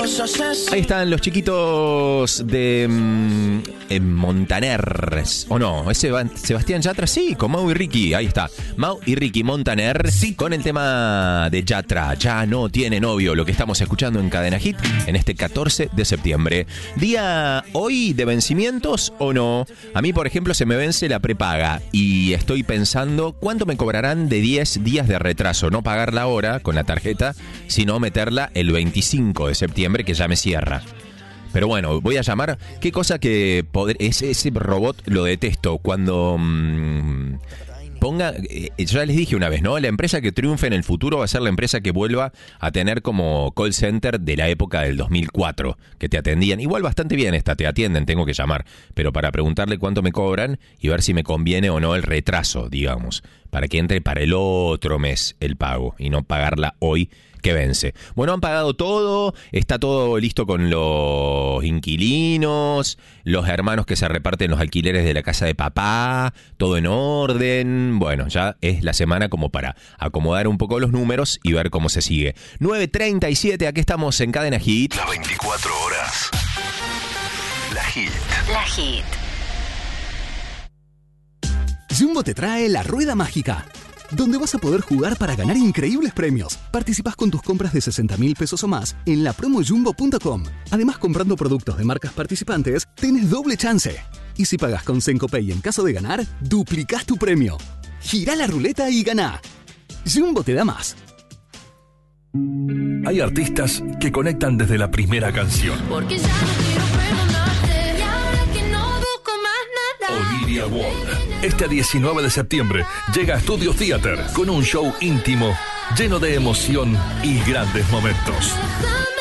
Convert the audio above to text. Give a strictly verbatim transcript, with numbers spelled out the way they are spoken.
Ahí están los chiquitos de mm, en Montaner. ¿O no? ¿Es Seb- Sebastián Yatra? Sí, con Mau y Ricky. Ahí está. Mau y Ricky Montaner. Sí. Con el tema de Yatra. Ya no tiene novio. Lo que estamos escuchando en Cadena Hit en este catorce de septiembre. Día hoy de vencimientos o no. A mí, por ejemplo, se me vence la prepaga. Y estoy pensando cuánto me cobrarán de diez días de retraso. No pagarla ahora con la tarjeta, sino meterla el veinticinco de septiembre, que ya me cierra. Pero bueno, voy a llamar. Qué cosa que poder, ese, ese robot lo detesto. Cuando mmm, ponga, eh, ya les dije una vez, ¿no? La empresa que triunfe en el futuro va a ser la empresa que vuelva a tener como call center de la época del dos mil cuatro, que te atendían. Igual bastante bien esta, te atienden, tengo que llamar, pero para preguntarle cuánto me cobran y ver si me conviene o no el retraso, digamos, para que entre para el otro mes el pago y no pagarla hoy que vence. Bueno, han pagado todo, está todo listo con los inquilinos, los hermanos que se reparten los alquileres de la casa de papá, todo en orden. Bueno, ya es la semana como para acomodar un poco los números y ver cómo se sigue. nueve treinta y siete, aquí estamos en Cadena Hit. Las veinticuatro horas. La Hit. La Hit. Jumbo te trae la Rueda Mágica, donde vas a poder jugar para ganar increíbles premios. Participás con tus compras de sesenta mil pesos o más en la promo jumbo punto com. Además, comprando productos de marcas participantes, tenés doble chance. Y si pagás con Sencopay en caso de ganar, duplicás tu premio. Girá la ruleta y ganá. Jumbo te da más. Hay artistas que conectan desde la primera canción. Porque ya no quiero perdonarte y ahora que no busco más nada. Olivia Wong. Este diecinueve de septiembre llega a Studio Theater con un show íntimo lleno de emoción y grandes momentos.